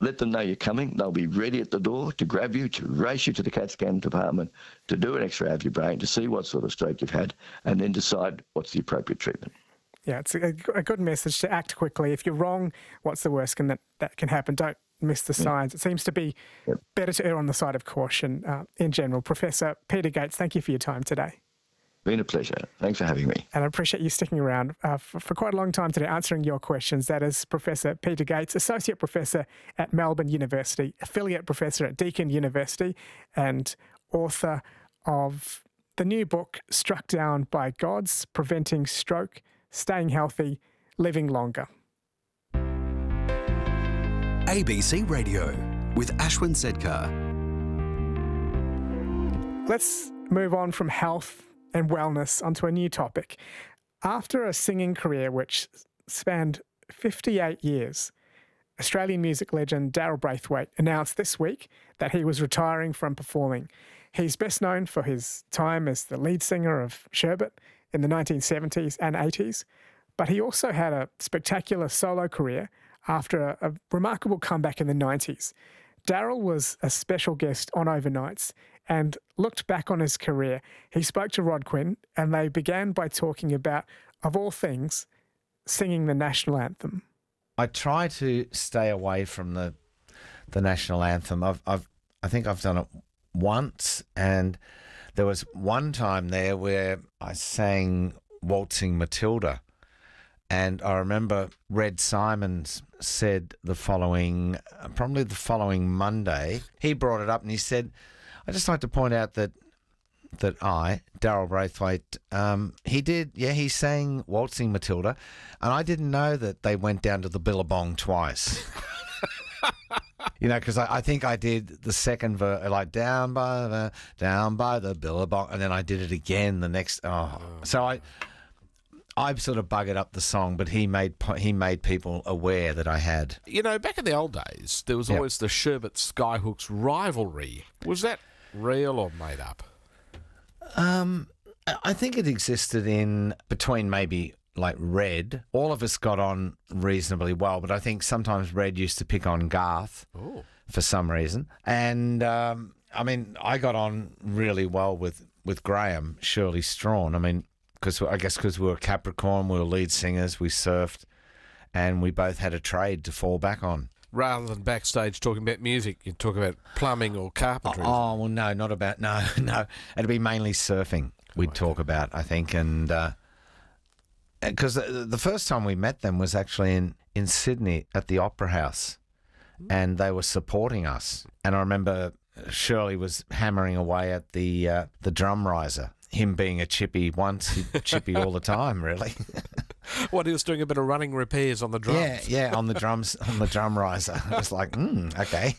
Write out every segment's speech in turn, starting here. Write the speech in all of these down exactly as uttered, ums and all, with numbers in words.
let them know you're coming. They'll be ready at the door to grab you, to race you to the CAT scan department, to do an X-ray of your brain, to see what sort of stroke you've had, and then decide what's the appropriate treatment. Yeah, it's a, a good message to act quickly. If you're wrong, what's the worst can that, that can happen? Don't miss the signs. It seems to be yep. better to err on the side of caution uh, in general. Professor Peter Gates, thank you for your time today. Been a pleasure. Thanks for having me. And I appreciate you sticking around uh, for, for quite a long time today answering your questions. That is Professor Peter Gates, Associate Professor at Melbourne University, Affiliate Professor at Deakin University, and author of the new book, Struck Down by Gods, Preventing Stroke, Staying Healthy, Living Longer. A B C Radio with Ashwin Sedkar. Let's move on from health and wellness onto a new topic. After a singing career which spanned fifty-eight years, Australian music legend Daryl Braithwaite announced this week that he was retiring from performing. He's best known for his time as the lead singer of Sherbet in the nineteen seventies and eighties, but he also had a spectacular solo career after a, a remarkable comeback in the nineties. Daryl was a special guest on Overnights and looked back on his career. He spoke to Rod Quinn and they began by talking about, of all things, singing the national anthem. I try to stay away from the the national anthem. I've, I've I think I've done it once, and there was one time there where I sang Waltzing Matilda, and I remember Red Simons said the following, probably the following Monday, he brought it up and he said, I'd just like to point out that that I, Daryl Braithwaite, um, he did, yeah, he sang Waltzing Matilda, and I didn't know that they went down to the Billabong twice. You know, because I, I think I did the second verse, like down by the down by the Billabong, and then I did it again the next. Oh, so I, I sort of buggered up the song, but he made he made people aware that I had. You know, back in the old days, there was Yep. always the Sherbet Skyhooks rivalry. Was that real or made up? Um, I think it existed in between maybe like Red. All of us got on reasonably well, but I think sometimes Red used to pick on Garth Oh. for some reason. And um, I mean, I got on really well with, with Graham Shirley Strawn. I mean, because I guess because we were Capricorn, we were lead singers, we surfed, and we both had a trade to fall back on. Rather than backstage talking about music, you talk about plumbing or carpentry. Oh, well, no, not about, no, no. It'd be mainly surfing we'd talk about, I think. And because the, the first time we met them was actually in, in Sydney at the Opera House, and they were supporting us. And I remember Shirley was hammering away at the uh, the drum riser. Him being a chippy once, he'd chippy all the time, really. What, he was doing a bit of running repairs on the drums? Yeah, yeah, on the drums, on the drum riser. I was like, mm, okay.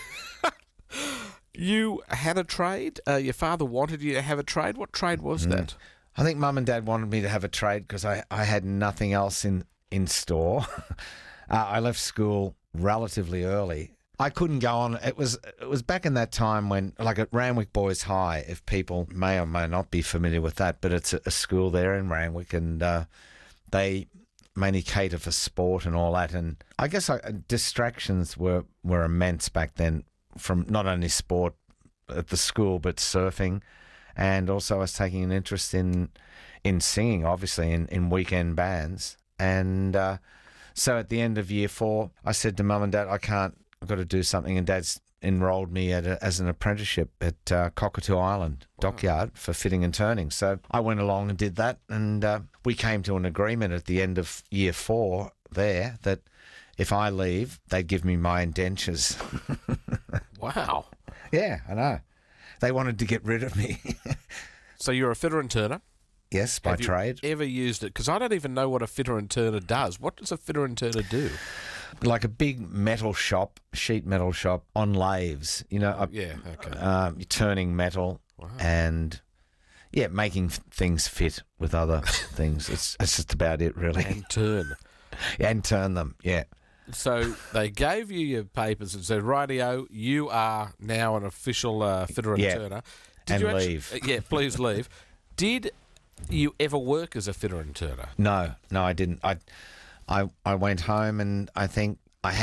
You had a trade? Uh, your father wanted you to have a trade? What trade was Mm. that? I think Mum and Dad wanted me to have a trade because I, I had nothing else in, in store. uh, I left school relatively early. I couldn't go on. It was it was back in that time when, like at Randwick Boys High, if people may or may not be familiar with that, but it's a, a school there in Randwick, and uh, they mainly cater for sport and all that. And I guess I, distractions were, were immense back then from not only sport at the school, but surfing. And also I was taking an interest in in singing, obviously, in, in weekend bands. And uh, so at the end of year four, I said to Mum and Dad, I can't, I've got to do something. And Dad's enrolled me at a, as an apprenticeship at uh, Cockatoo Island Dockyard for fitting and turning. So I went along and did that. And uh, we came to an agreement at the end of year four there that if I leave, they'd give me my indentures. Wow. Yeah, I know. They wanted to get rid of me. So you're a fitter and turner? Yes, by Have you trade. ever used it? Because I don't even know what a fitter and turner does. What does a fitter and turner do? Like a big metal shop, sheet metal shop on lathes. You know, uh, Yeah, okay. um, you're turning metal Wow. and, yeah, making f- things fit with other things. It's, it's just about it, really. And turn. And turn them, yeah. So they gave you your papers and said, rightio, you are now an official uh, fitter and Yeah, turner. and you actu- leave. uh, yeah, please leave. Did you ever work as a fitter and turner? No, no, I didn't. I, I, I went home and I think I had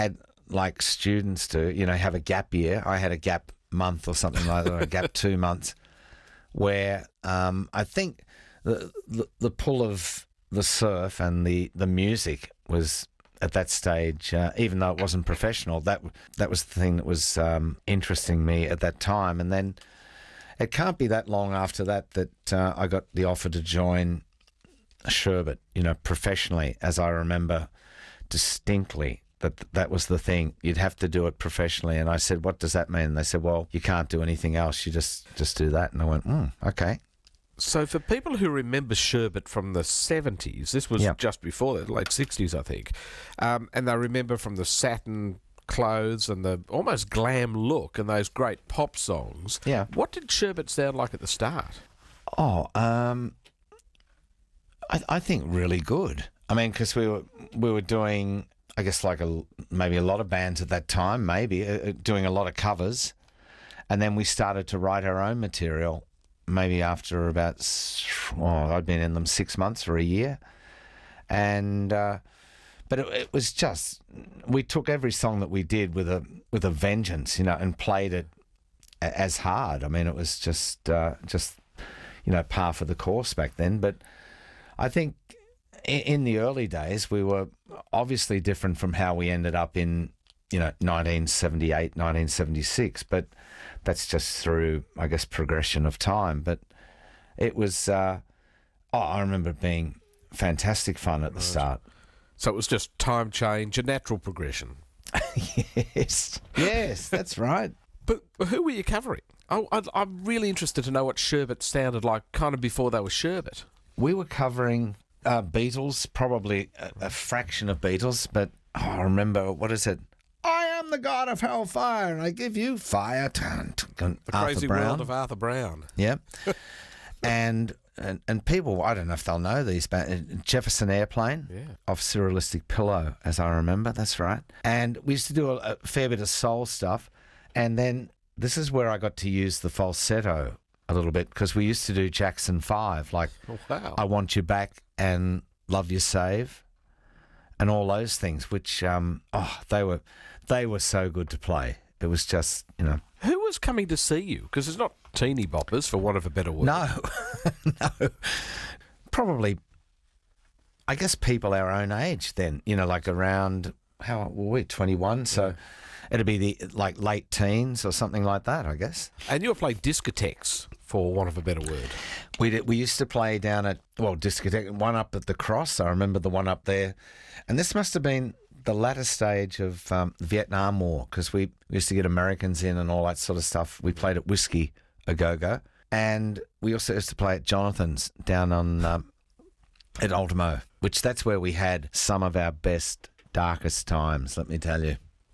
like students do, you know, have a gap year. I had a gap month or something like that, or a gap two months, where um, I think the, the the pull of the surf and the, the music was at that stage, uh, even though it wasn't professional, that that was the thing that was um, interesting me at that time. And then it can't be that long after that that uh, I got the offer to join Sherbet, you know, professionally, as I remember distinctly. That that was the thing. You'd have to do it professionally. And I said, what does that mean? And they said, well, you can't do anything else. You just, just do that. And I went, mm, okay. So for people who remember Sherbet from the seventies, this was Yeah. just before that, late sixties, I think, um, and they remember from the satin clothes and the almost glam look and those great pop songs. Yeah. What did Sherbet sound like at the start? Oh, um, I, I think really good. I mean, because we were, we were doing, I guess, like a, maybe a lot of bands at that time, maybe, uh, doing a lot of covers. And then we started to write our own material maybe after about, oh, I'd been in them six months or a year. And, uh, but it, it was just, we took every song that we did with a with a vengeance, you know, and played it a- as hard. I mean, it was just, uh, just, you know, par for the course back then. But I think in, in the early days, we were obviously different from how we ended up in, you know, nineteen seventy-eight, nineteen seventy-six, but that's just through, I guess, progression of time. But it was, uh, oh, I remember it being fantastic fun at the start. So it was just time change, a natural progression. Yes, yes, that's right. But who were you covering? Oh, I'd, I'm really interested to know what Sherbet sounded like kind of before they were Sherbet. We were covering uh, Beatles, probably a, a fraction of Beatles, but oh, I remember, what is it? I am the god of hellfire, and I give you fire. Dun, dun, dun. The Arthur Crazy Brown. World of Arthur Brown. Yeah. and, and and people, I don't know if they'll know these, but Jefferson Airplane Yeah. of Surrealistic Pillow, as I remember. That's right. And we used to do a, a fair bit of soul stuff. And then this is where I got to use the falsetto a little bit, because we used to do Jackson five, like Oh, wow. I Want You Back and Love You Save and all those things, which, um, oh, they were they were so good to play. It was just, you know. Who was coming to see you? Because it's not teeny boppers, for want of a better word. No, no. Probably, I guess, people our own age then, you know, like around, how old were we, twenty-one? So it'd be the like late teens or something like that, I guess. And you were playing discotheques, for want of a better word. We did, we used to play down at, well, discotheque, one up at the Cross. I remember the one up there. And this must have been the latter stage of um, the Vietnam War, because we, we used to get Americans in and all that sort of stuff. We played at Whiskey A Go-Go. And we also used to play at Jonathan's down on um, at Ultimo, which that's where we had some of our best, darkest times, let me tell you.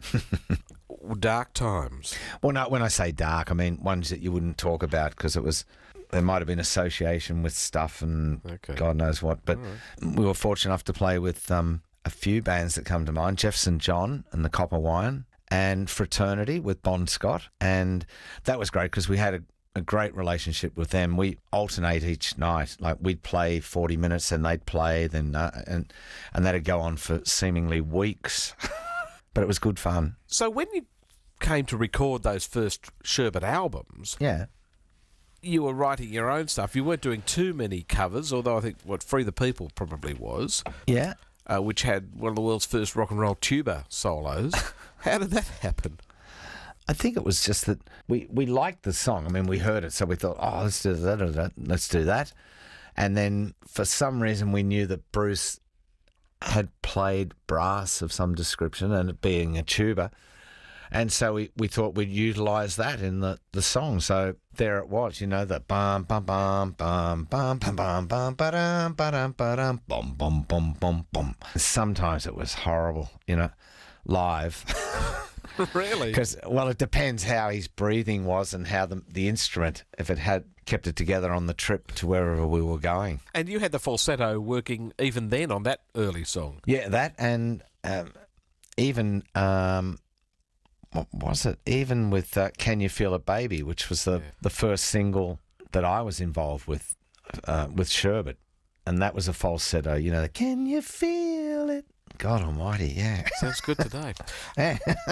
Dark times. Well, no, when I say dark, I mean ones that you wouldn't talk about, because it was, there might have been association with stuff and Okay. God knows what. But we were fortunate enough to play with um, a few bands that come to mind, Jefferson John and the Copper Wine, and Fraternity with Bon Scott. And that was great because we had a, a great relationship with them. We alternate each night. Like we'd play forty minutes and they'd play, then uh, and and that'd go on for seemingly weeks. But it was good fun. So when you came to record those first Sherbet albums, Yeah. you were writing your own stuff. You weren't doing too many covers, although I think what Free the People probably was, Yeah. uh, which had one of the world's first rock and roll tuba solos. How did that happen? I think it was just that we, we liked the song. I mean, we heard it, so we thought, oh, let's do that, or that, let's do that. And then for some reason, we knew that Bruce had played brass of some description, and it being a tuba. And so we, we thought we'd utilise that in the, the song. So there it was, you know, the bum bum bum bum bum bum bum bum ba-dum ba-dum ba-dum bum bum bum bum bum. Sometimes it was horrible, you know, live. Really? Because, well, it depends how his breathing was and how the the instrument, if it had kept it together on the trip to wherever we were going. And you had the falsetto working even then on that early song. Yeah, that and um, even, um, what was it? Even with uh, Can You Feel It Baby, which was the, Yeah. the first single that I was involved with, uh, with Sherbet. And that was a falsetto, you know, the, Can you feel it? God almighty, yeah. Sounds good today. Yeah.